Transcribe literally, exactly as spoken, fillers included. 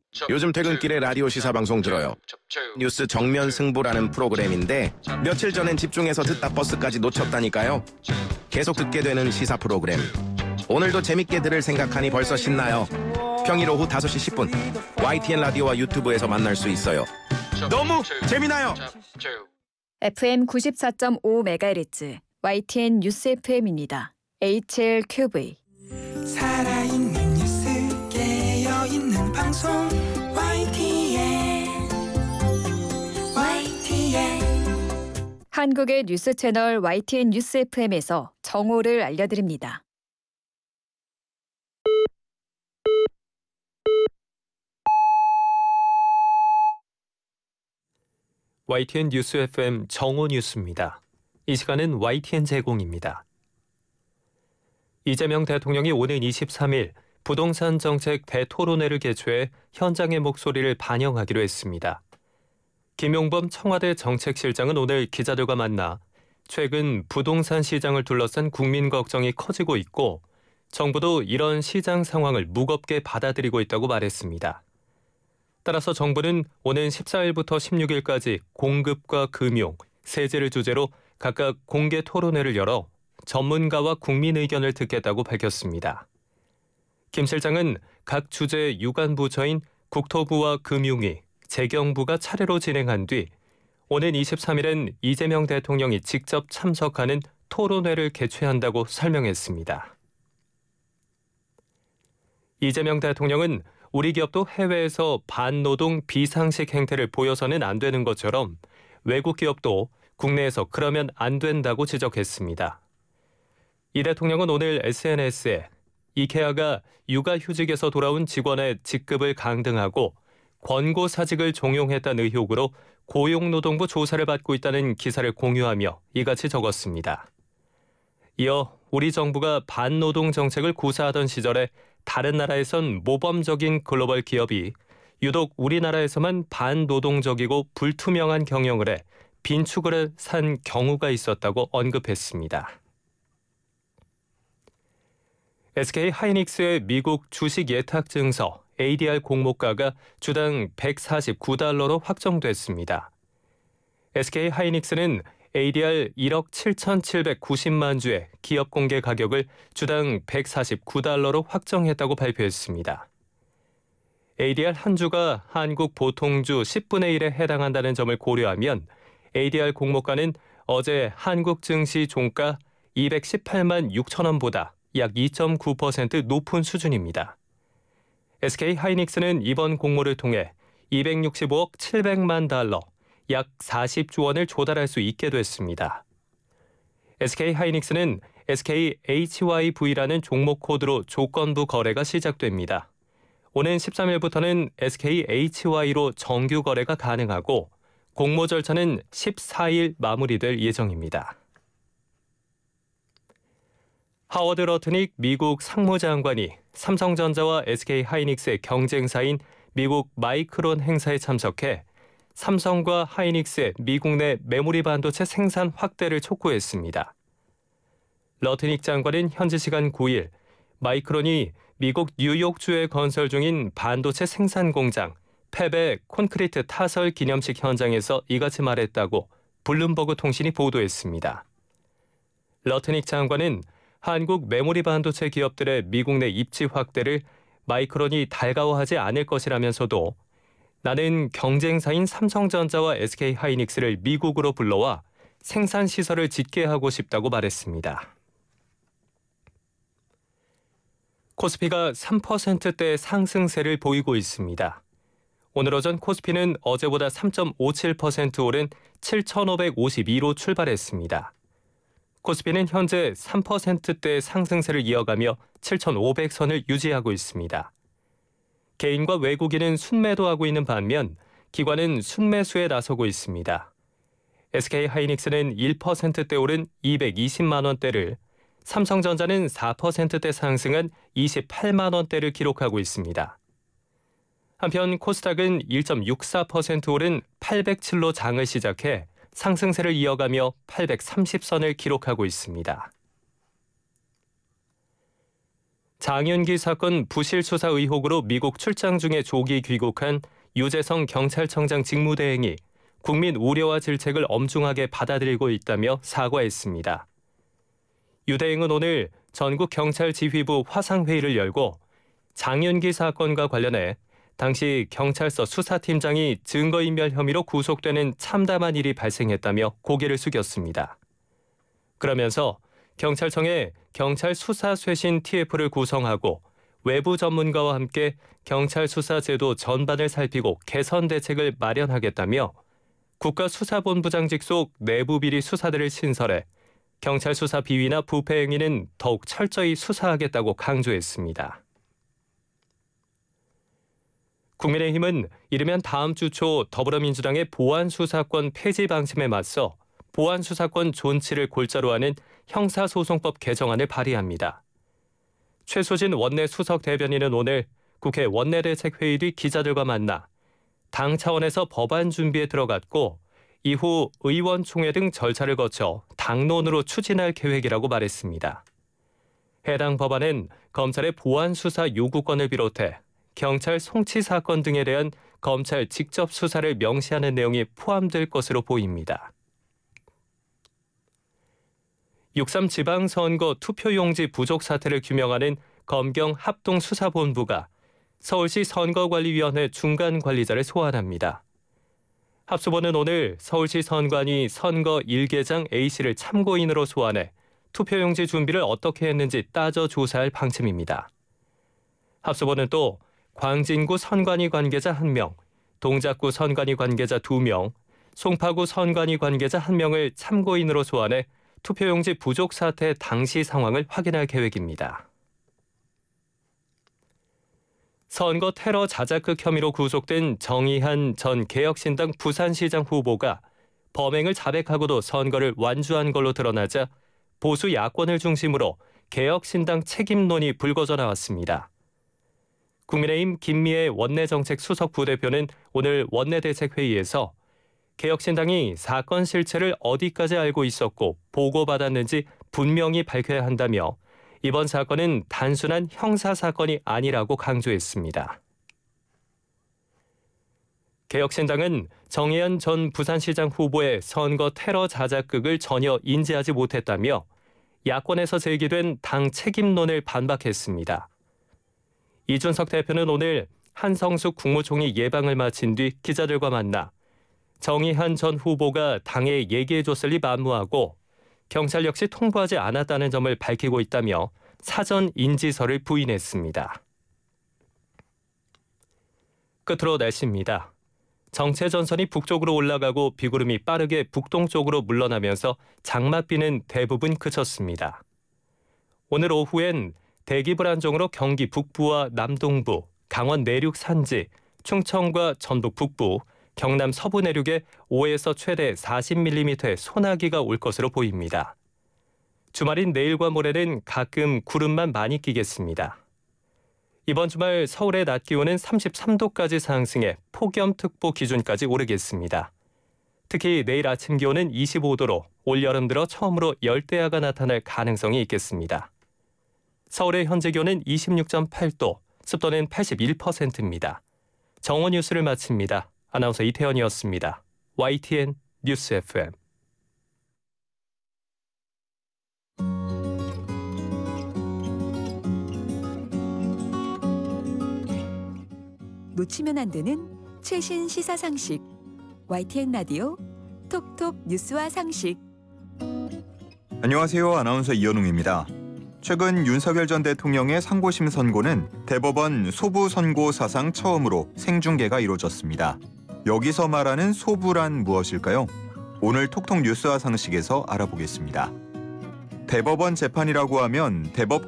요즘 퇴근길에 라디오 시사 방송 들어요. 뉴스 정면 승부라는 프로그램인데 며칠 전엔 집중해서 듣다 버스까지 놓쳤다니까요. 계속 듣게 되는 시사 프로그램. 오늘도 재밌게 들을 생각하니 벌써 신나요. 평일 오후 다섯 시 십 분 와이티엔 라디오와 유튜브에서 만날 수 있어요. 너무 재미나요. 에프엠 구십사 점 오 메가헤르츠 와이티엔 뉴스 에프엠입니다. 에이치엘큐브이 살아있는 뉴스 깨어있는 방송 와이티엔 와이티엔 한국의 뉴스 채널 와이티엔 뉴스 에프엠에서 정오를 알려드립니다. 와이티엔 뉴스 에프엠 정오 뉴스입니다. 이 시간은 와이티엔 제공입니다. 이재명 대통령이 오는 이십삼 일 부동산 정책 대토론회를 개최해 현장의 목소리를 반영하기로 했습니다. 김용범 청와대 정책실장은 오늘 기자들과 만나 최근 부동산 시장을 둘러싼 국민 걱정이 커지고 있고 정부도 이런 시장 상황을 무겁게 받아들이고 있다고 말했습니다. 따라서 정부는 오는 십사 일부터 십육 일까지 공급과 금융, 세제를 주제로 각각 공개 토론회를 열어 전문가와 국민 의견을 듣겠다고 밝혔습니다. 김 실장은 각 주제 유관 부처인 국토부와 금융위, 재경부가 차례로 진행한 뒤 오는 이십삼 일엔 이재명 대통령이 직접 참석하는 토론회를 개최한다고 설명했습니다. 이재명 대통령은 우리 기업도 해외에서 반노동 비상식 행태를 보여서는 안 되는 것처럼 외국 기업도 국내에서 그러면 안 된다고 지적했습니다. 이 대통령은 오늘 에스엔에스에 이케아가 육아휴직에서 돌아온 직원의 직급을 강등하고 권고사직을 종용했다는 의혹으로 고용노동부 조사를 받고 있다는 기사를 공유하며 이같이 적었습니다. 이어 우리 정부가 반노동 정책을 구사하던 시절에 다른 나라에선 모범적인 글로벌 기업이 유독 우리나라에서만 반노동적이고 불투명한 경영을 해 빈축을 산 경우가 있었다고 언급했습니다. 에스케이 하이닉스의 미국 주식 예탁 증서 에이디알 공모가가 주당 백사십구 달러로 확정됐습니다. 에스케이 하이닉스는 에이디알 일억 칠천칠백구십만 주의 기업 공개 가격을 주당 백사십구 달러로 확정했다고 발표했습니다. 에이디알 한 주가 한국 보통주 십분의 일에 해당한다는 점을 고려하면 에이디알 공모가는 어제 한국 증시 종가 이백십팔만 육천 원보다 약 이 점 구 퍼센트 높은 수준입니다. 에스케이 하이닉스는 이번 공모를 통해 이백육십오억 칠백만 달러, 약 사십조 원을 조달할 수 있게 됐습니다. 에스케이 하이닉스는 에스케이에이치와이브이라는 종목 코드로 조건부 거래가 시작됩니다. 오는 십삼 일부터는 에스케이에이치와이로 정규 거래가 가능하고 공모 절차는 십사 일 마무리될 예정입니다. 하워드 러트닉 미국 상무장관이 삼성전자와 에스케이 하이닉스의 경쟁사인 미국 마이크론 행사에 참석해 삼성과 하이닉스의 미국 내 메모리 반도체 생산 확대를 촉구했습니다. 러트닉 장관은 현지 시간 구 일 마이크론이 미국 뉴욕주에 건설 중인 반도체 생산 공장 팹의 콘크리트 타설 기념식 현장에서 이같이 말했다고 블룸버그 통신이 보도했습니다. 러트닉 장관은 한국 메모리 반도체 기업들의 미국 내 입지 확대를 마이크론이 달가워하지 않을 것이라면서도 나는 경쟁사인 삼성전자와 에스케이 하이닉스를 미국으로 불러와 생산 시설을 짓게 하고 싶다고 말했습니다. 코스피가 삼 퍼센트대 상승세를 보이고 있습니다. 오늘 오전 코스피는 어제보다 삼 점 오칠 퍼센트 오른 칠천오백오십이로 출발했습니다. 코스피는 현재 삼 퍼센트대 상승세를 이어가며 칠천오백 선을 유지하고 있습니다. 개인과 외국인은 순매도하고 있는 반면 기관은 순매수에 나서고 있습니다. 에스케이 하이닉스는 일 퍼센트대 오른 이백이십만 원대를, 삼성전자는 사 퍼센트대 상승한 이십팔만 원대를 기록하고 있습니다. 한편 코스닥은 일 점 육사 퍼센트 오른 팔백칠로 장을 시작해 상승세를 이어가며 팔백삼십 선을 기록하고 있습니다. 장윤기 사건 부실 수사 의혹으로 미국 출장 중에 조기 귀국한 유재성 경찰청장 직무대행이 국민 우려와 질책을 엄중하게 받아들이고 있다며 사과했습니다. 유 대행은 오늘 전국경찰지휘부 화상회의를 열고 장윤기 사건과 관련해 당시 경찰서 수사팀장이 증거인멸 혐의로 구속되는 참담한 일이 발생했다며 고개를 숙였습니다. 그러면서 경찰청에 경찰 수사 쇄신 티에프를 구성하고 외부 전문가와 함께 경찰 수사 제도 전반을 살피고 개선 대책을 마련하겠다며 국가수사본부장직 속 내부 비리 수사대를 신설해 경찰 수사 비위나 부패 행위는 더욱 철저히 수사하겠다고 강조했습니다. 국민의힘은 이르면 다음 주 초 더불어민주당의 보안수사권 폐지 방침에 맞서 보안수사권 존치를 골자로 하는 형사소송법 개정안을 발의합니다. 최소진 원내 수석 대변인은 오늘 국회 원내대책회의 뒤 기자들과 만나 당 차원에서 법안 준비에 들어갔고 이후 의원총회 등 절차를 거쳐 당론으로 추진할 계획이라고 말했습니다. 해당 법안은 검찰의 보안수사 요구권을 비롯해 경찰 송치 사건 등에 대한 검찰 직접 수사를 명시하는 내용이 포함될 것으로 보입니다. 육삼 지방선거 투표용지 부족 사태를 규명하는 검경 합동수사본부가 서울시 선거관리위원회 중간관리자를 소환합니다. 합수본은 오늘 서울시 선관위 선거 일 개장 A씨를 참고인으로 소환해 투표용지 준비를 어떻게 했는지 따져 조사할 방침입니다. 합수본은 또 광진구 선관위 관계자 한 명, 동작구 선관위 관계자 두 명, 송파구 선관위 관계자 한 명을 참고인으로 소환해 투표용지 부족 사태 당시 상황을 확인할 계획입니다. 선거 테러 자작극 혐의로 구속된 정의한 전 개혁신당 부산시장 후보가 범행을 자백하고도 선거를 완주한 걸로 드러나자 보수 야권을 중심으로 개혁신당 책임론이 불거져 나왔습니다. 국민의힘 김미애 원내정책 수석 부대표는 오늘 원내대책회의에서 개혁신당이 사건 실체를 어디까지 알고 있었고 보고받았는지 분명히 밝혀야 한다며 이번 사건은 단순한 형사사건이 아니라고 강조했습니다. 개혁신당은 정의연 전 부산시장 후보의 선거 테러 자작극을 전혀 인지하지 못했다며 야권에서 제기된 당 책임론을 반박했습니다. 이준석 대표는 오늘 한성숙 국무총리 예방을 마친 뒤 기자들과 만나 정의한 전 후보가 당에 얘기해줬을 리 만무하고 경찰 역시 통보하지 않았다는 점을 밝히고 있다며 사전 인지서를 부인했습니다. 끝으로 날씨입니다. 정체전선이 북쪽으로 올라가고 비구름이 빠르게 북동쪽으로 물러나면서 장맛비는 대부분 그쳤습니다. 오늘 오후엔 대기 불안정으로 경기 북부와 남동부, 강원 내륙 산지, 충청과 전북 북부, 경남 서부 내륙에 오에서 최대 사십 밀리미터의 소나기가 올 것으로 보입니다. 주말인 내일과 모레는 가끔 구름만 많이 끼겠습니다. 이번 주말 서울의 낮 기온은 삼십삼 도까지 상승해 폭염특보 기준까지 오르겠습니다. 특히 내일 아침 기온은 이십오 도로 올여름 들어 처음으로 열대야가 나타날 가능성이 있겠습니다. 서울의 현재 기온은 이십육 점 팔 도, 습도는 팔십일 퍼센트입니다. 정오 뉴스를 마칩니다. 아나운서 이태현이었습니다. 와이티엔 뉴스 에프엠. 놓치면 안 되는 최신 시사 상식. 와이티엔 라디오 톡톡 뉴스와 상식. 안녕하세요. 아나운서 이현웅입니다. 최근 윤석열 전 대통령의 상고심 선고는 대법원 소부 선고 사상 처음으로 생중계가 이루어졌습니다. 여기서 말하는 소부란 무엇일까요? 오늘 톡톡 뉴스와 상식에서 알아보겠습니다. 대법원 재판이라고 하면 대법